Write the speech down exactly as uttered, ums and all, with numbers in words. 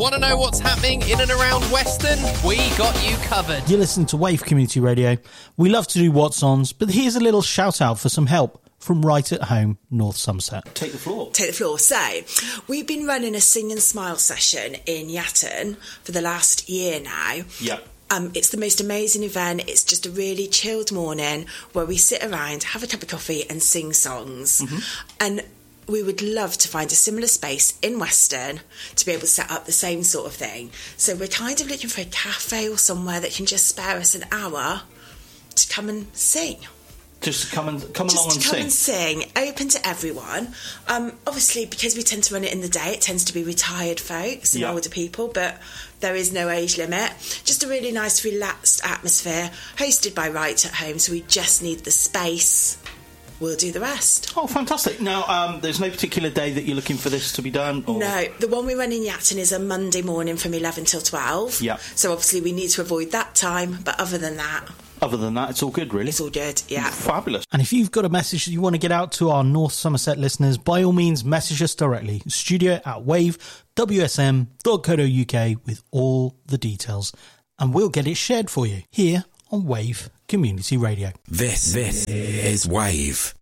Want to know what's happening in and around Weston? We got you covered. You listen to Wave Community Radio. We love to do What's Ons, but here's a little shout out for some help from Right at Home, North Somerset. Take the floor. Take the floor. So, we've been running a Sing and Smile session in Yatton for the last year now. Yeah. Um, it's the most amazing event. It's just a really chilled morning where we sit around, have a cup of coffee and sing songs. Mm-hmm. And we would love to find a similar space in Weston to be able to set up the same sort of thing. So we're kind of looking for a cafe or somewhere that can just spare us an hour to come and sing. Just to come and come Just along and to come sing. and sing, open to everyone. Um, obviously, because we tend to run it in the day, it tends to be retired folks and Yeah. older people, but there is no age limit. Just a really nice, relaxed atmosphere, hosted by Right at Home, so we just need the space. We'll do the rest. Oh, fantastic. Now, um, there's no particular day that you're looking for this to be done? Or... No, the one we run in Yatton is a Monday morning from eleven till twelve. Yeah. So obviously we need to avoid that time, but other than that... Other than that, it's all good, really? It's all good, yeah. Fabulous. And if you've got a message that you want to get out to our North Somerset listeners, by all means, message us directly. Studio at wave w s m dot co dot u k with all the details. And we'll get it shared for you here on Wave Community Radio. This, this is Wave.